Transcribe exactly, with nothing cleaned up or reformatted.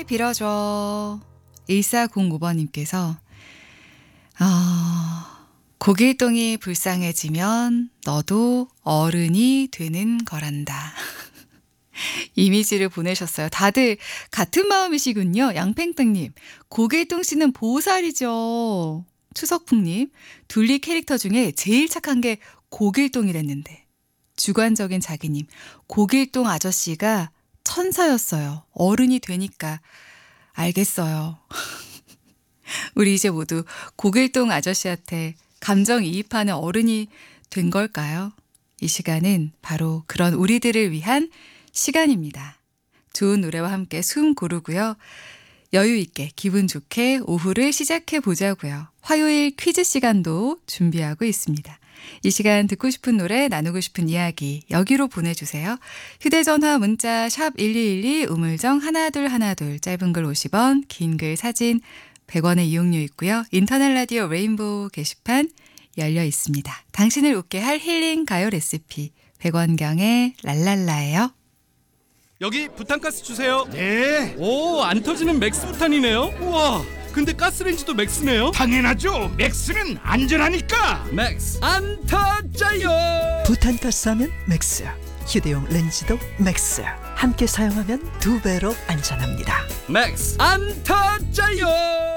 빌어줘. 일사공오 번님께서 아, 고길동이 불쌍해지면 너도 어른이 되는 거란다. 이미지를 보내셨어요. 다들 같은 마음이시군요. 양팽팽님, 고길동 씨는 보살이죠. 추석풍님, 둘리 캐릭터 중에 제일 착한 게 고길동이랬는데. 주관적인 자기님, 고길동 아저씨가 천사였어요. 어른이 되니까 알겠어요. 우리 이제 모두 고길동 아저씨한테 감정이입하는 어른이 된 걸까요? 이 시간은 바로 그런 우리들을 위한 시간입니다. 좋은 노래와 함께 숨 고르고요. 여유 있게 기분 좋게 오후를 시작해 보자고요. 화요일 퀴즈 시간도 준비하고 있습니다. 이 시간 듣고 싶은 노래, 나누고 싶은 이야기 여기로 보내주세요. 휴대전화 문자 샵 일이일이 우물정 하나둘 하나둘, 짧은 글 오십 원, 긴 글 사진 백 원의 이용료 있고요. 인터넷 라디오 레인보우 게시판 열려 있습니다. 당신을 웃게 할 힐링 가요 레시피 백원경의 랄랄라예요. 여기 부탄가스 주세요. 네, 오, 안 터지는 맥스 부탄이네요. 우와, 근데 가스레인지도 맥스네요. 당연하죠. 맥스는 안전하니까. 맥스 안 터져요. 부탄가스하면 맥스, 휴대용 렌즈도 맥스. 함께 사용하면 두 배로 안전합니다. 맥스 안 터져요.